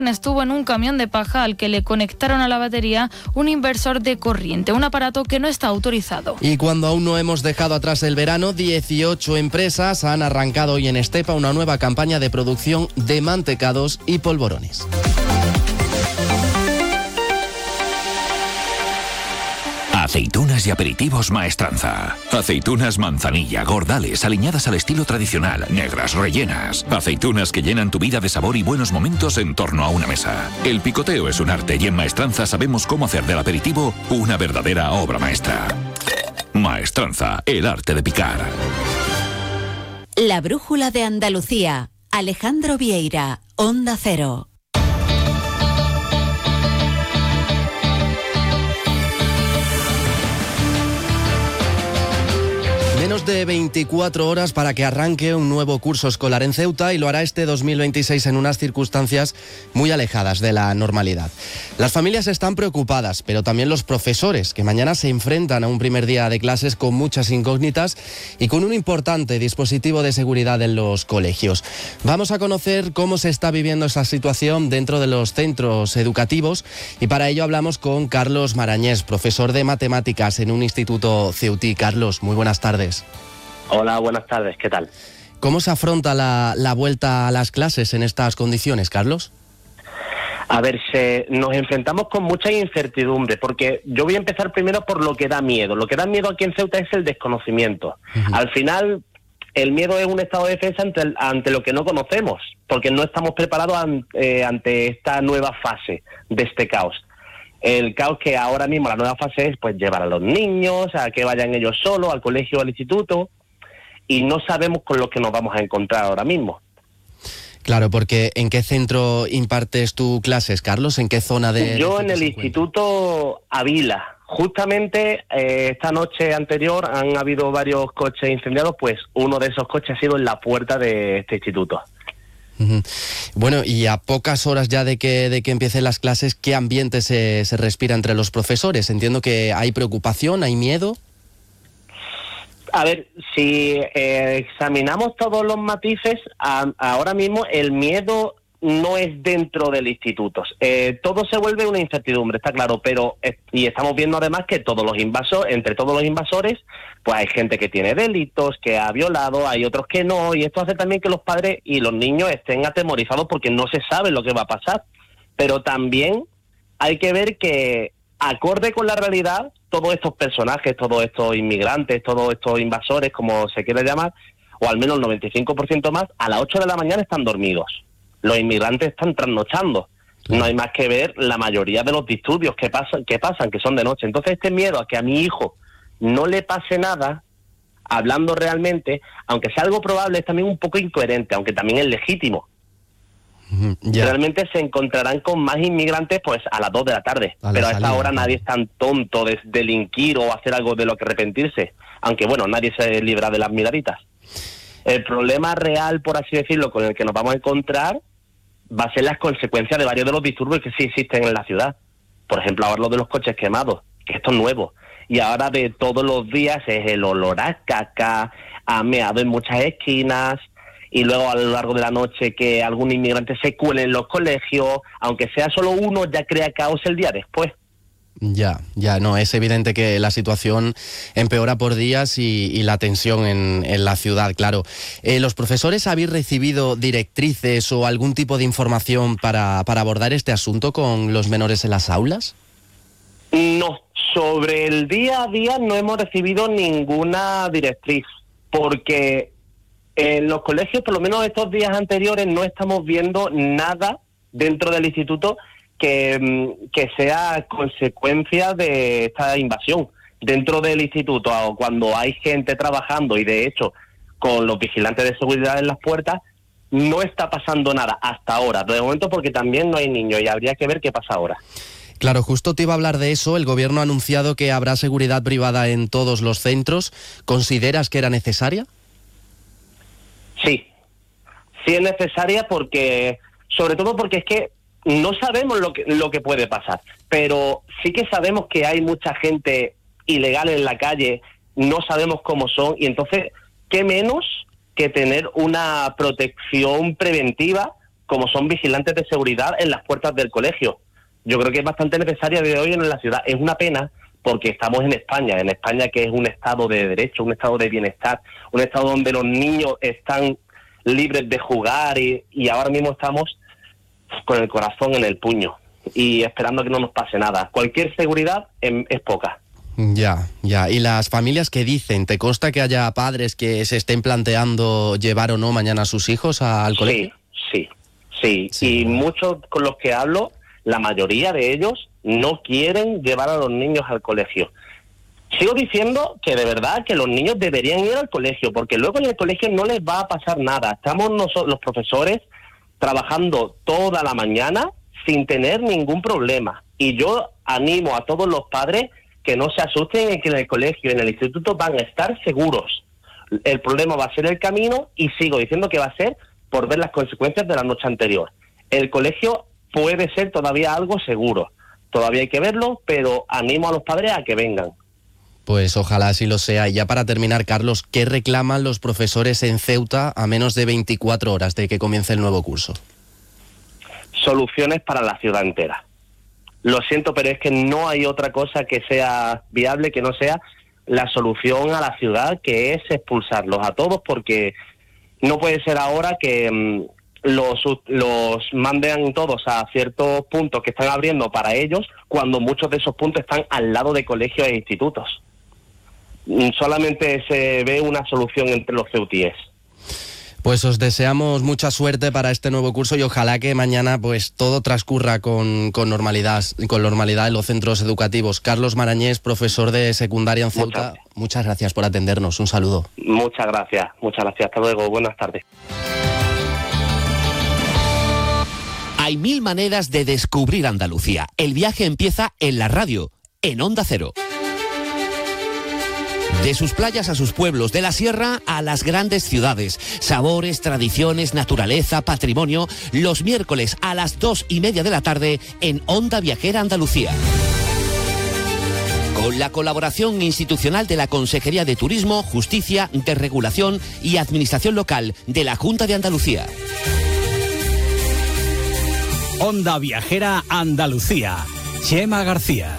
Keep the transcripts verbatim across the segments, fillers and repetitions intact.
estuvo en un camión de paja al que le conectaron a la batería un inversor de corriente, un aparato que no está autorizado. Y cuando aún no hemos dejado atrás el verano, dieciocho empresas han arrancado hoy en Estepa una nueva campaña de producción de mantecados y polvorones. Aceitunas y aperitivos Maestranza. Aceitunas manzanilla, gordales, aliñadas al estilo tradicional, negras, rellenas. Aceitunas que llenan tu vida de sabor y buenos momentos en torno a una mesa. El picoteo es un arte y en Maestranza sabemos cómo hacer del aperitivo una verdadera obra maestra. Maestranza, el arte de picar. La brújula de Andalucía. Alejandro Vieira, Onda Cero. Menos de veinticuatro horas para que arranque un nuevo curso escolar en Ceuta y lo hará este dos mil veintiséis en unas circunstancias muy alejadas de la normalidad. Las familias están preocupadas, pero también los profesores, que mañana se enfrentan a un primer día de clases con muchas incógnitas y con un importante dispositivo de seguridad en los colegios. Vamos a conocer cómo se está viviendo esa situación dentro de los centros educativos y para ello hablamos con Carlos Marañés, profesor de matemáticas en un instituto ceutí. Carlos, muy buenas tardes. Hola, buenas tardes, ¿qué tal? ¿Cómo se afronta la, la vuelta a las clases en estas condiciones, Carlos? A ver, se, nos enfrentamos con mucha incertidumbre, porque yo voy a empezar primero por lo que da miedo. Lo que da miedo aquí en Ceuta es el desconocimiento. Uh-huh. Al final, el miedo es un estado de defensa ante, el, ante lo que no conocemos, porque no estamos preparados an, eh, ante esta nueva fase de este caos. El caos que ahora mismo, la nueva fase es pues llevar a los niños, a que vayan ellos solos al colegio o al instituto, y no sabemos con lo que nos vamos a encontrar ahora mismo. Claro, porque ¿en qué centro impartes tu clases, Carlos? ¿En qué zona de...? Yo en el Instituto Avila. Justamente eh, esta noche anterior han habido varios coches incendiados, pues uno de esos coches ha sido en la puerta de este instituto. Uh-huh. Bueno, y a pocas horas ya de que, de que empiecen las clases, ¿qué ambiente se, se respira entre los profesores? Entiendo que hay preocupación, hay miedo. A ver, si eh, examinamos todos los matices, a, ahora mismo el miedo no es dentro del instituto. Eh, todo se vuelve una incertidumbre, está claro, pero eh, y estamos viendo además que todos los invasores, entre todos los invasores, pues hay gente que tiene delitos, que ha violado, hay otros que no, y esto hace también que los padres y los niños estén atemorizados porque no se sabe lo que va a pasar. Pero también hay que ver que, acorde con la realidad, todos estos personajes, todos estos inmigrantes, todos estos invasores, como se quiera llamar, o al menos el noventa y cinco por ciento más, a las ocho de la mañana están dormidos. Los inmigrantes están trasnochando. No hay más que ver la mayoría de los disturbios que pasan, que pasan, que son de noche. Entonces este miedo a que a mi hijo no le pase nada, hablando realmente, aunque sea algo probable, es también un poco incoherente, aunque también es legítimo. Yeah. Realmente se encontrarán con más inmigrantes pues a las dos de la tarde, a pero a esta hora nadie es tan tonto de delinquir o hacer algo de lo que arrepentirse, aunque bueno, nadie se libra de las miraditas. El problema real, por así decirlo, con el que nos vamos a encontrar va a ser las consecuencias de varios de los disturbios que sí existen en la ciudad. Por ejemplo, ahora lo de los coches quemados, que esto es nuevo, y ahora de todos los días es el olor a caca, a meado en muchas esquinas, y luego a lo largo de la noche que algún inmigrante se cuele en los colegios, aunque sea solo uno, ya crea caos el día después. Ya, ya, no, es evidente que la situación empeora por días y, y la tensión en, en la ciudad, claro. Eh, ¿Los profesores habéis recibido directrices o algún tipo de información para, para abordar este asunto con los menores en las aulas? No, sobre el día a día no hemos recibido ninguna directriz, porque en los colegios, por lo menos estos días anteriores, no estamos viendo nada dentro del instituto que, que sea consecuencia de esta invasión. Dentro del instituto, cuando hay gente trabajando y de hecho con los vigilantes de seguridad en las puertas, no está pasando nada hasta ahora, de momento, porque también no hay niños y habría que ver qué pasa ahora. Claro, justo te iba a hablar de eso. El gobierno ha anunciado que habrá seguridad privada en todos los centros. ¿Consideras que era necesaria? Sí, sí es necesaria porque, sobre todo porque es que no sabemos lo que, lo que puede pasar, pero sí que sabemos que hay mucha gente ilegal en la calle, no sabemos cómo son, y entonces, ¿qué menos que tener una protección preventiva como son vigilantes de seguridad en las puertas del colegio. Yo creo que es bastante necesaria de hoy en la ciudad. Es una pena porque estamos en España, en España que es un estado de derecho, un estado de bienestar, un estado donde los niños están libres de jugar y, y ahora mismo estamos con el corazón en el puño y esperando que no nos pase nada. Cualquier seguridad es, es poca. Ya, ya. ¿Y las familias qué dicen? ¿Te consta que haya padres que se estén planteando llevar o no mañana a sus hijos al colegio? Sí, sí, sí. sí. Y muchos con los que hablo, la mayoría de ellos no quieren llevar a los niños al colegio. Sigo diciendo que de verdad que los niños deberían ir al colegio, porque luego en el colegio no les va a pasar nada. Estamos nosotros, los profesores, trabajando toda la mañana sin tener ningún problema. Y yo animo a todos los padres que no se asusten en que en el colegio, en el instituto van a estar seguros. El problema va a ser el camino y sigo diciendo que va a ser por ver las consecuencias de la noche anterior. El colegio puede ser todavía algo seguro. Todavía hay que verlo, pero animo a los padres a que vengan. Pues ojalá así lo sea. Y ya para terminar, Carlos, ¿qué reclaman los profesores en Ceuta a menos de veinticuatro horas de que comience el nuevo curso? Soluciones para la ciudad entera. Lo siento, pero es que no hay otra cosa que sea viable, que no sea la solución a la ciudad, que es expulsarlos a todos, porque no puede ser ahora que mmm, los, los manden todos a ciertos puntos que están abriendo para ellos, cuando muchos de esos puntos están al lado de colegios e institutos. Solamente se ve una solución entre los ceutíes. Pues os deseamos mucha suerte para este nuevo curso y ojalá que mañana pues todo transcurra con, con normalidad con normalidad en los centros educativos. Carlos Marañés, profesor de secundaria en Ceuta, muchas, muchas gracias por atendernos. Un saludo. Muchas gracias, muchas gracias. Hasta luego. Buenas tardes. Hay mil maneras de descubrir Andalucía. El viaje empieza en la radio, en Onda Cero. De sus playas a sus pueblos, de la sierra a las grandes ciudades. Sabores, tradiciones, naturaleza, patrimonio. Los miércoles a las dos y media de la tarde en Onda Viajera Andalucía. Con la colaboración institucional de la Consejería de Turismo, Justicia, Desregulación y Administración Local de la Junta de Andalucía. Onda Viajera Andalucía. Chema García.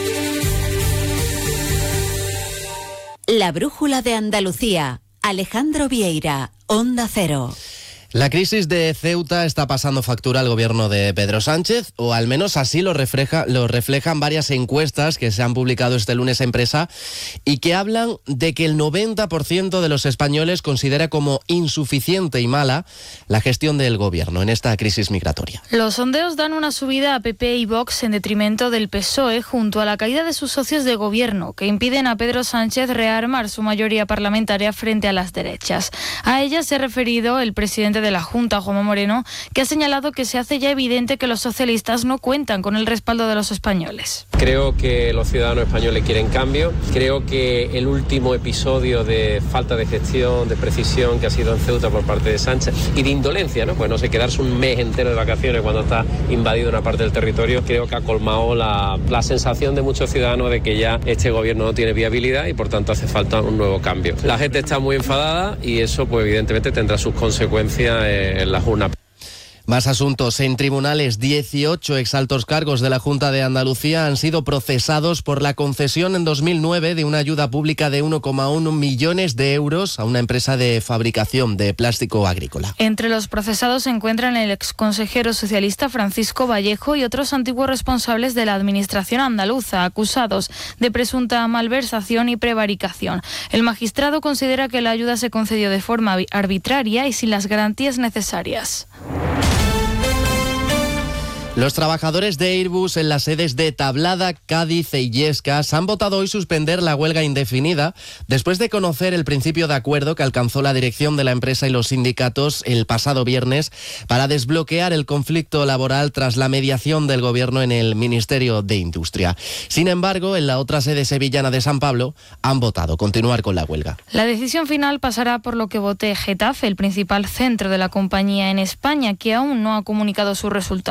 La brújula de Andalucía. Alejandro Vieira, Onda Cero. La crisis de Ceuta está pasando factura al gobierno de Pedro Sánchez, o al menos así lo, refleja, lo reflejan varias encuestas que se han publicado este lunes en Presa y que hablan de que el noventa por ciento de los españoles considera como insuficiente y mala la gestión del gobierno en esta crisis migratoria. Los sondeos dan una subida a P P y Vox en detrimento del P S O E junto a la caída de sus socios de gobierno, que impiden a Pedro Sánchez rearmar su mayoría parlamentaria frente a las derechas. A ella se ha referido el presidente de la Junta, Juanma Moreno, que ha señalado que se hace ya evidente que los socialistas no cuentan con el respaldo de los españoles. Creo que los ciudadanos españoles quieren cambio. Creo que el último episodio de falta de gestión, de precisión que ha sido en Ceuta por parte de Sánchez y de indolencia, ¿no? Pues no sé, quedarse un mes entero de vacaciones cuando está invadido una parte del territorio, creo que ha colmado la, la sensación de muchos ciudadanos de que ya este gobierno no tiene viabilidad y por tanto hace falta un nuevo cambio. La gente está muy enfadada y eso pues evidentemente tendrá sus consecuencias en las urnas. Más asuntos. En tribunales, dieciocho exaltos cargos de la Junta de Andalucía han sido procesados por la concesión en dos mil nueve de una ayuda pública de uno coma uno millones de euros a una empresa de fabricación de plástico agrícola. Entre los procesados se encuentran el exconsejero socialista Francisco Vallejo y otros antiguos responsables de la administración andaluza, acusados de presunta malversación y prevaricación. El magistrado considera que la ayuda se concedió de forma arbitraria y sin las garantías necesarias. Los trabajadores de Airbus en las sedes de Tablada, Cádiz e Illescas han votado hoy suspender la huelga indefinida después de conocer el principio de acuerdo que alcanzó la dirección de la empresa y los sindicatos el pasado viernes para desbloquear el conflicto laboral tras la mediación del gobierno en el Ministerio de Industria. Sin embargo, en la otra sede sevillana de San Pablo han votado continuar con la huelga. La decisión final pasará por lo que vote Getafe, el principal centro de la compañía en España, que aún no ha comunicado su resultado.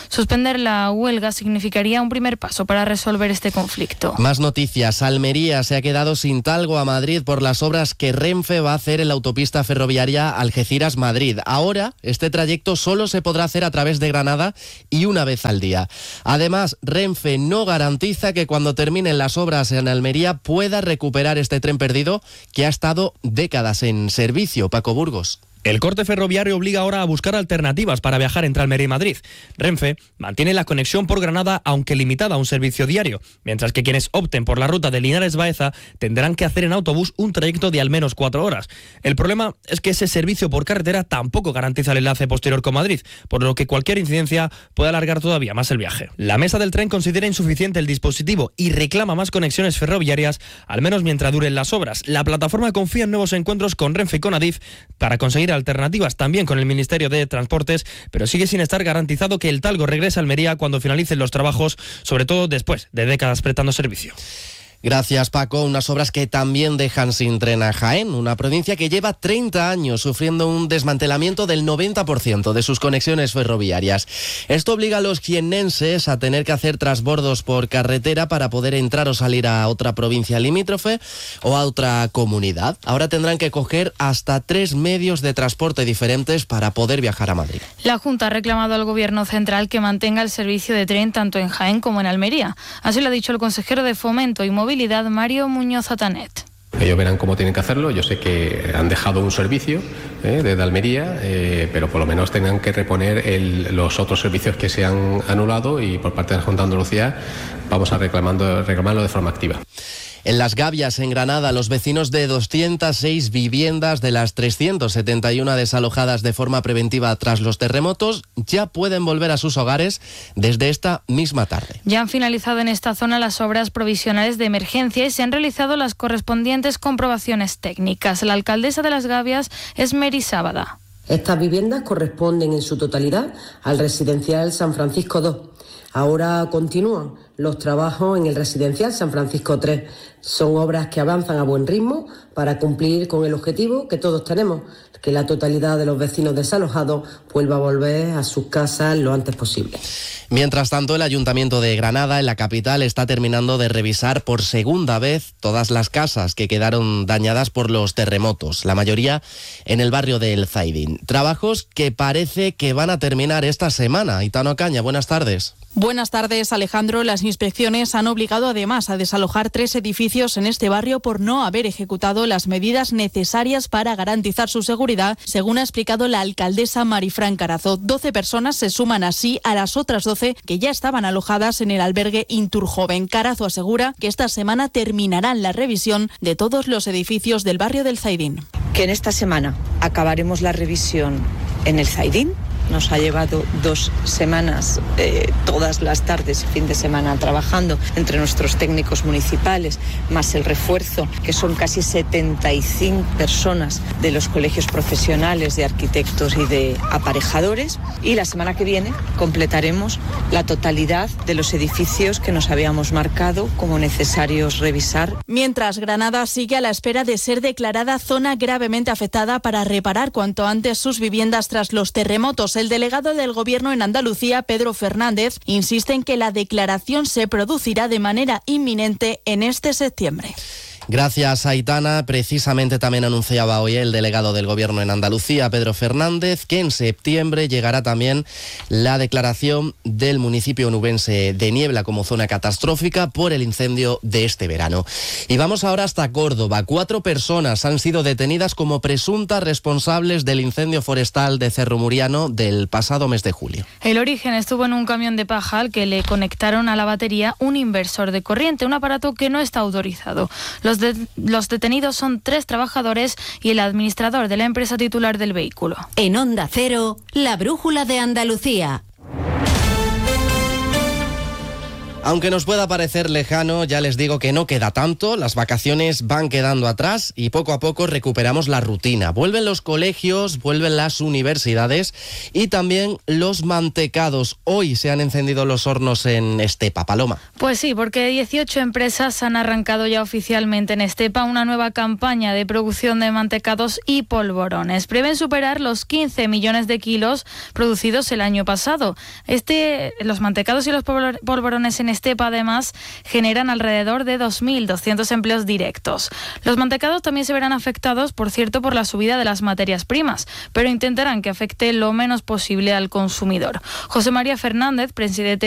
Suspender la huelga significaría un primer paso para resolver este conflicto. Más noticias. Almería se ha quedado sin talgo a Madrid por las obras que Renfe va a hacer en la autopista ferroviaria Algeciras-Madrid. Ahora, este trayecto solo se podrá hacer a través de Granada y una vez al día. Además, Renfe no garantiza que cuando terminen las obras en Almería pueda recuperar este tren perdido que ha estado décadas en servicio. Paco Burgos. El corte ferroviario obliga ahora a buscar alternativas para viajar entre Almería y Madrid. Renfe mantiene la conexión por Granada, aunque limitada a un servicio diario, mientras que quienes opten por la ruta de Linares-Baeza tendrán que hacer en autobús un trayecto de al menos cuatro horas. El problema es que ese servicio por carretera tampoco garantiza el enlace posterior con Madrid, por lo que cualquier incidencia puede alargar todavía más el viaje. La mesa del tren considera insuficiente el dispositivo y reclama más conexiones ferroviarias, al menos mientras duren las obras. La plataforma confía en nuevos encuentros con Renfe y con Adif para conseguir alternativas también con el Ministerio de Transportes, pero sigue sin estar garantizado que el talgo regrese a Almería cuando finalicen los trabajos, sobre todo después de décadas prestando servicio. Gracias, Paco. Unas obras que también dejan sin tren a Jaén, una provincia que lleva treinta años sufriendo un desmantelamiento del noventa por ciento de sus conexiones ferroviarias. Esto obliga a los jiennenses a tener que hacer transbordos por carretera para poder entrar o salir a otra provincia limítrofe o a otra comunidad. Ahora tendrán que coger hasta tres medios de transporte diferentes para poder viajar a Madrid. La Junta ha reclamado al Gobierno central que mantenga el servicio de tren tanto en Jaén como en Almería. Así lo ha dicho el consejero de Fomento y Movilidad, Mario Muñoz Atanet. Ellos verán cómo tienen que hacerlo. Yo sé que han dejado un servicio eh, desde Almería, eh, pero por lo menos tengan que reponer el, los otros servicios que se han anulado, y por parte de la Junta de Andalucía vamos a reclamando, reclamarlo de forma activa. En Las Gavias, en Granada, los vecinos de doscientas seis viviendas de las trescientas setenta y uno desalojadas de forma preventiva tras los terremotos ya pueden volver a sus hogares desde esta misma tarde. Ya han finalizado en esta zona las obras provisionales de emergencia y se han realizado las correspondientes comprobaciones técnicas. La alcaldesa de Las Gavias es Mary Sábada. Estas viviendas corresponden en su totalidad al residencial San Francisco dos. Ahora continúan los trabajos en el residencial San Francisco tres. Son obras que avanzan a buen ritmo para cumplir con el objetivo que todos tenemos, que la totalidad de los vecinos desalojados vuelva a volver a sus casas lo antes posible. Mientras tanto, el Ayuntamiento de Granada, en la capital, está terminando de revisar por segunda vez todas las casas que quedaron dañadas por los terremotos, la mayoría en el barrio del Zaidín. Trabajos que parece que van a terminar esta semana. Aitana Ocaña, buenas tardes. Buenas tardes, Alejandro. Las inspecciones han obligado además a desalojar tres edificios en este barrio por no haber ejecutado las medidas necesarias para garantizar su seguridad, según ha explicado la alcaldesa Marifran Carazo. doce personas se suman así a las otras doce que ya estaban alojadas en el albergue Inturjoven. Carazo asegura que esta semana terminarán la revisión de todos los edificios del barrio del Zaidín. Que en esta semana acabaremos la revisión en el Zaidín. Nos ha llevado dos semanas, eh, todas las tardes y fin de semana trabajando entre nuestros técnicos municipales, más el refuerzo, que son casi setenta y cinco personas de los colegios profesionales de arquitectos y de aparejadores. Y la semana que viene completaremos la totalidad de los edificios que nos habíamos marcado como necesarios revisar. Mientras, Granada sigue a la espera de ser declarada zona gravemente afectada para reparar cuanto antes sus viviendas tras los terremotos. El delegado del Gobierno en Andalucía, Pedro Fernández, insiste en que la declaración se producirá de manera inminente en este septiembre. Gracias, Aitana. Precisamente también anunciaba hoy el delegado del Gobierno en Andalucía, Pedro Fernández, que en septiembre llegará también la declaración del municipio onubense de Niebla como zona catastrófica por el incendio de este verano. Y vamos ahora hasta Córdoba. Cuatro personas han sido detenidas como presuntas responsables del incendio forestal de Cerro Muriano del pasado mes de julio. El origen estuvo en un camión de paja al que le conectaron a la batería un inversor de corriente, un aparato que no está autorizado. Los De- los detenidos son tres trabajadores y el administrador de la empresa titular del vehículo. En Onda Cero, la brújula de Andalucía. Aunque nos pueda parecer lejano, ya les digo que no queda tanto, las vacaciones van quedando atrás y poco a poco recuperamos la rutina. Vuelven los colegios, vuelven las universidades y también los mantecados. Hoy se han encendido los hornos en Estepa, Paloma. Pues sí, porque dieciocho empresas han arrancado ya oficialmente en Estepa una nueva campaña de producción de mantecados y polvorones. Prevén superar los quince millones de kilos producidos el año pasado. Este, los mantecados y los polvorones en Estepa, además, generan alrededor de dos mil doscientos empleos directos. Los mantecados también se verán afectados, por cierto, por la subida de las materias primas, pero intentarán que afecte lo menos posible al consumidor. José María Fernández, presidente